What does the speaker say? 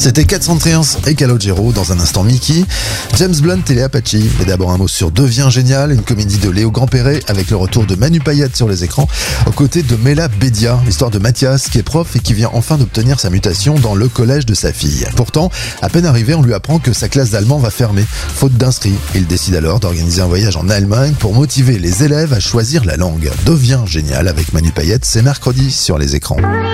C'était Cat Centrians et Calogero, dans un instant Mickey, James Blunt et les Apache. Mais d'abord un mot sur Devient génial, une comédie de Léo Grandperret avec le retour de Manu Payette sur les écrans, aux côtés de Mela Bédia, l'histoire de Mathias qui est prof et qui vient enfin d'obtenir sa mutation dans le collège de sa fille. Pourtant, à peine arrivé, on lui apprend que sa classe d'allemand va fermer, faute d'inscrits. Il décide alors d'organiser un voyage en Allemagne pour motiver les élèves à choisir la langue. Devient génial avec Manu Payette, c'est mercredi sur les écrans.